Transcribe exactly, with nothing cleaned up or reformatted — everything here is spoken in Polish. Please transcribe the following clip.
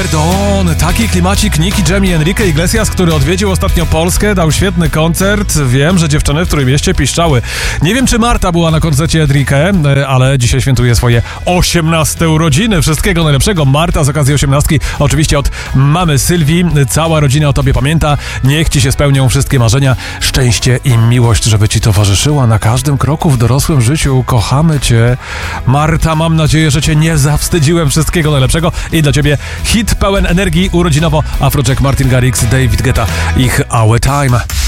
Perdon, taki klimacik Nicky Jam i Enrique Iglesias, który odwiedził ostatnio Polskę, dał świetny koncert. Wiem, że dziewczyny w Trójmieście piszczały. Nie wiem, czy Marta była na koncercie Enrique, ale dzisiaj świętuje swoje osiemnaste urodziny. Wszystkiego najlepszego, Marta, z okazji osiemnastki. Oczywiście od mamy Sylwii. Cała rodzina o tobie pamięta. Niech ci się spełnią wszystkie marzenia. Szczęście i miłość, żeby ci towarzyszyła na każdym kroku w dorosłym życiu. Kochamy cię. Marta, mam nadzieję, że cię nie zawstydziłem. Wszystkiego najlepszego i dla ciebie hit pełen energii urodzinowo. Afrojack, Martin Garrix, David Guetta, ich Our Time.